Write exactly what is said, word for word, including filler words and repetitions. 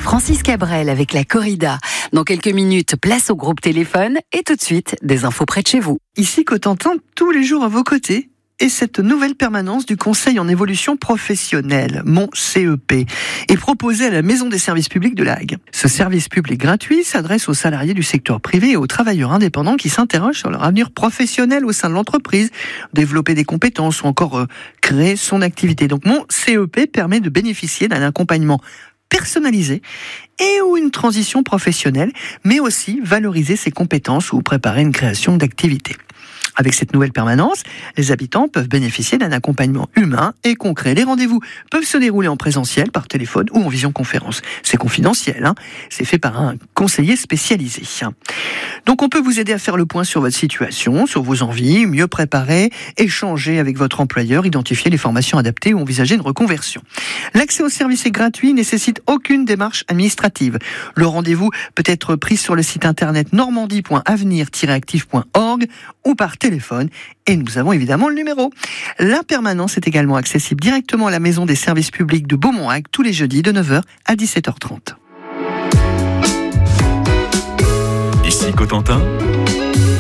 Francis Cabrel avec la corrida. Dans quelques minutes, place au groupe téléphone et tout de suite, des infos près de chez vous. Ici Cotentin, tous les jours à vos côtés. Et cette nouvelle permanence du Conseil en évolution professionnelle, mon C E P, est proposée à la Maison des services publics de La Hague. Ce service public gratuit s'adresse aux salariés du secteur privé et aux travailleurs indépendants qui s'interrogent sur leur avenir professionnel au sein de l'entreprise, développer des compétences ou encore euh, créer son activité. Donc mon C E P permet de bénéficier d'un accompagnement personnalisé et ou une transition professionnelle, mais aussi valoriser ses compétences ou préparer une création d'activité. Avec cette nouvelle permanence, les habitants peuvent bénéficier d'un accompagnement humain et concret. Les rendez-vous peuvent se dérouler en présentiel, par téléphone ou en visioconférence. C'est confidentiel, hein, c'est fait par un conseiller spécialisé. Donc on peut vous aider à faire le point sur votre situation, sur vos envies, mieux préparer, échanger avec votre employeur, identifier les formations adaptées ou envisager une reconversion. L'accès au service est gratuit, nécessite aucune démarche administrative. Le rendez-vous peut être pris sur le site internet normandie point avenir tiret actif point org ou par téléphone, et nous avons évidemment le numéro. La permanence est également accessible directement à la Maison des services publics de Beaumont-Hague tous les jeudis de neuf heures à dix-sept heures trente. Ici Cotentin,